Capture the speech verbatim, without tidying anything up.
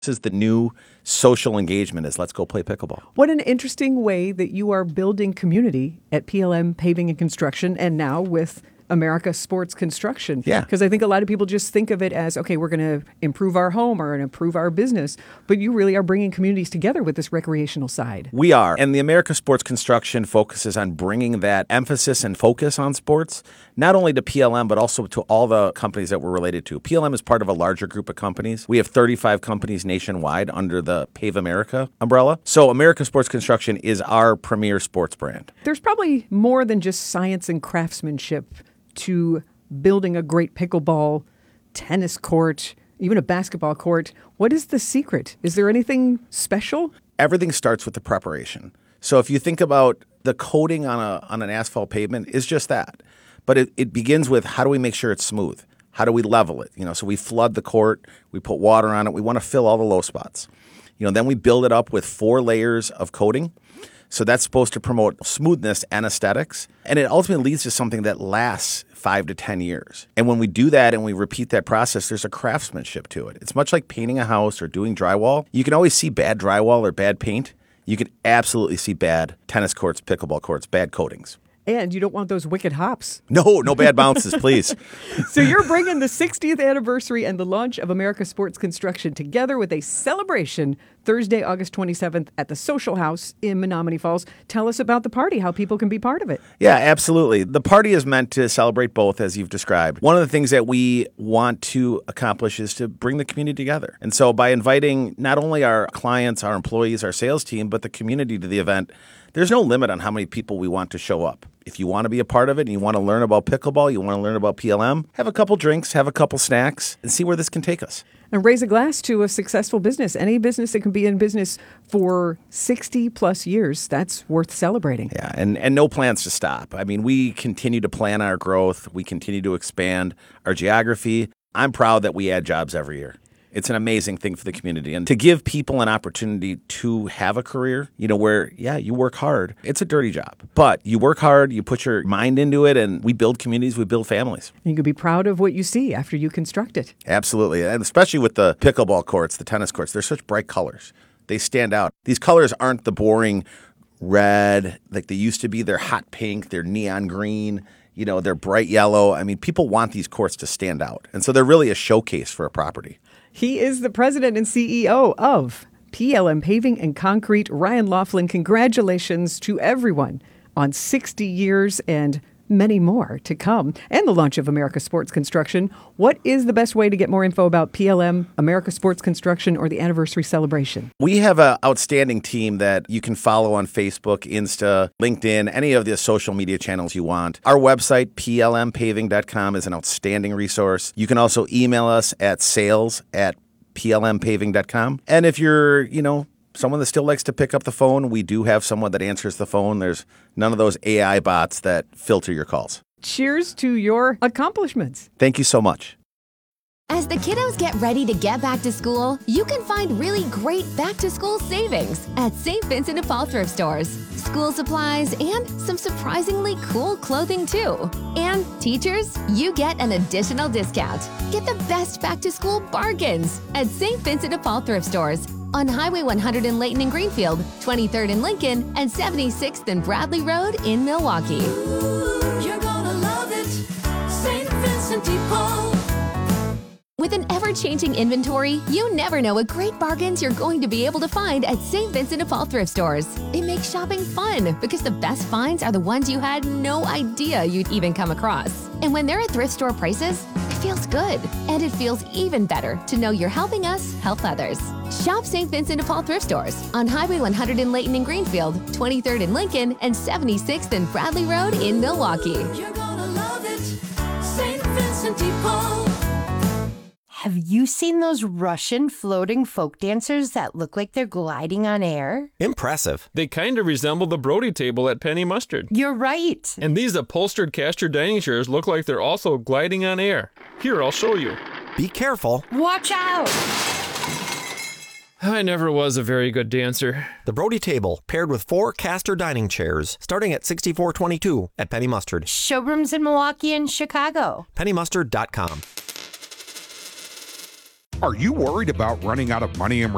This is the new social engagement is let's go play pickleball. What an interesting way that you are building community at P L M Paving and Construction and now with America Sports Construction. Yeah. Because I think a lot of people just think of it as, okay, we're going to improve our home or improve our business. But you really are bringing communities together with this recreational side. We are. And the America Sports Construction focuses on bringing that emphasis and focus on sports, not only to P L M, but also to all the companies that we're related to. P L M is part of a larger group of companies. We have thirty-five companies nationwide under the Pave America umbrella. So America Sports Construction is our premier sports brand. There's probably more than just science and craftsmanship to building a great pickleball, tennis court, even a basketball court. What is the secret? Is there anything special? Everything starts with the preparation. So if you think about the coating on a on an asphalt pavement is just that. But it, it begins with how do we make sure it's smooth? How do we level it? You know, so we flood the court, we put water on it, we want to fill all the low spots. You know, then we build it up with four layers of coating. So that's supposed to promote smoothness and aesthetics. And it ultimately leads to something that lasts five to ten years. And when we do that and we repeat that process, there's a craftsmanship to it. It's much like painting a house or doing drywall. You can always see bad drywall or bad paint. You can absolutely see bad tennis courts, pickleball courts, bad coatings. And you don't want those wicked hops. No, no bad bounces, please. So you're bringing the sixtieth anniversary and the launch of America Sports Construction together with a celebration Thursday, August twenty-seventh at the Social House in Menomonee Falls. Tell us about the party, how people can be part of it. Yeah, absolutely. The party is meant to celebrate both, as you've described. One of the things that we want to accomplish is to bring the community together. And so by inviting not only our clients, our employees, our sales team, but the community to the event, there's no limit on how many people we want to show up. If you want to be a part of it and you want to learn about pickleball, you want to learn about P L M, have a couple drinks, have a couple snacks, and see where this can take us. And raise a glass to a successful business. Any business that can be in business for sixty plus years, that's worth celebrating. Yeah, and, and no plans to stop. I mean, we continue to plan our growth. We continue to expand our geography. I'm proud that we add jobs every year. It's an amazing thing for the community. And to give people an opportunity to have a career, you know, where, yeah, you work hard. It's a dirty job. But you work hard, you put your mind into it, and we build communities, we build families. You can be proud of what you see after you construct it. Absolutely. And especially with the pickleball courts, the tennis courts, they're such bright colors. They stand out. These colors aren't the boring red like they used to be. They're hot pink, they're neon green. You know, they're bright yellow. I mean, people want these courts to stand out. And so they're really a showcase for a property. He is the president and C E O of P L M Paving and Concrete. Ryan Laughlin, congratulations to everyone on sixty years and many more to come, and the launch of America Sports Construction. What is the best way to get more info about P L M, America Sports Construction, or the anniversary celebration? We have an outstanding team that you can follow on Facebook, Insta, LinkedIn, any of the social media channels you want. Our website, P L M paving dot com, is an outstanding resource. You can also email us at sales at P L M paving dot com. And if you're, you know, someone that still likes to pick up the phone, we do have someone that answers the phone. There's none of those A I bots that filter your calls. Cheers to your accomplishments. Thank you so much. As the kiddos get ready to get back to school, you can find really great back-to-school savings at Saint Vincent de Paul thrift stores. School supplies and some surprisingly cool clothing too. And teachers, you get an additional discount. Get the best back-to-school bargains at Saint Vincent de Paul thrift stores on Highway one hundred in Layton and Greenfield, twenty-third in Lincoln, and seventy-sixth and Bradley Road in Milwaukee. Ooh, you're gonna love it, Saint Vincent de Paul. With an ever-changing inventory, you never know what great bargains you're going to be able to find at Saint Vincent de Paul thrift stores. It makes shopping fun because the best finds are the ones you had no idea you'd even come across. And when they're at thrift store prices, it feels good. And it feels even better to know you're helping us help others. Shop Saint Vincent de Paul thrift stores on Highway one hundred in Layton and Greenfield, twenty-third in Lincoln, and seventy-sixth and Bradley Road in Milwaukee. You're gonna love it, Saint Vincent de Paul. Have you seen those Russian floating folk dancers that look like they're gliding on air? Impressive. They kind of resemble the Brody table at Penny Mustard. You're right. And these upholstered caster dining chairs look like they're also gliding on air. Here, I'll show you. Be careful. Watch out! I never was a very good dancer. The Brody table, paired with four caster dining chairs, starting at sixty-four twenty-two at Penny Mustard. Showrooms in Milwaukee and Chicago. penny mustard dot com. Are you worried about running out of money in